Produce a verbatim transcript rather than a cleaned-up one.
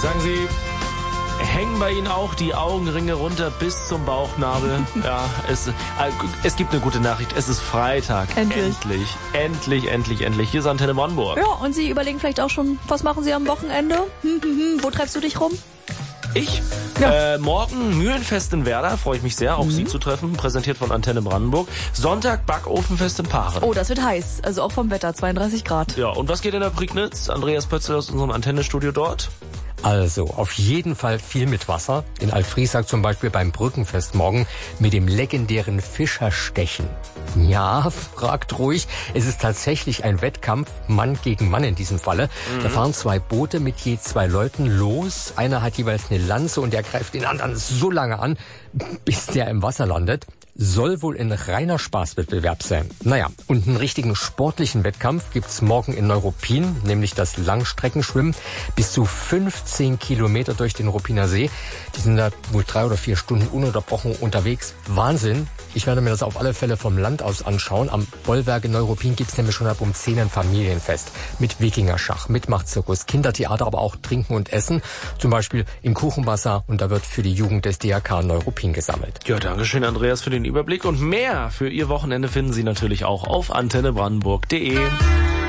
Sagen Sie, hängen bei Ihnen auch die Augenringe runter bis zum Bauchnabel? Ja, es, es gibt eine gute Nachricht. Es ist Freitag. Endlich. Endlich, endlich, endlich, endlich. Hier ist Antenne Brandenburg. Ja, und Sie überlegen vielleicht auch schon, was machen Sie am Wochenende? Hm, hm, hm. Wo treibst du dich rum? Ich? Ja. Äh, morgen Mühlenfest in Werder, freue ich mich sehr, auch mhm. Sie zu treffen, präsentiert von Antenne Brandenburg. Sonntag Backofenfest in Paaren. Oh, das wird heiß, also auch vom Wetter, zweiunddreißig Grad. Ja, und was geht in der Prignitz? Andreas Pötzl aus unserem Antennestudio dort. Also, auf jeden Fall viel mit Wasser. In Alfriesag zum Beispiel beim Brückenfest morgen mit dem legendären Fischerstechen. Ja, fragt ruhig. Es ist tatsächlich ein Wettkampf, Mann gegen Mann in diesem Falle. Mhm. Da fahren zwei Boote mit je zwei Leuten los. Einer hat jeweils eine Lanze und der greift den anderen so lange an, bis der im Wasser landet. Soll wohl ein reiner Spaßwettbewerb sein. Naja, und einen richtigen sportlichen Wettkampf gibt's morgen in Neuruppin, nämlich das Langstreckenschwimmen. Bis zu fünfzehn Kilometer durch den Ruppiner See. Die sind da wohl drei oder vier Stunden ununterbrochen unterwegs. Wahnsinn. Ich werde mir das auf alle Fälle vom Land aus anschauen. Am Bollwerk in Neuruppin gibt's nämlich schon ab um zehn ein Familienfest. Mit Wikingersschach, Mitmachzirkus, Kindertheater, aber auch Trinken und Essen. Zum Beispiel im Kuchenwasser. Und da wird für die Jugend des D R K Neuruppin gesammelt. Ja, danke schön, Andreas, für den Überblick. Und mehr für Ihr Wochenende finden Sie natürlich auch auf antenne brandenburg punkt de.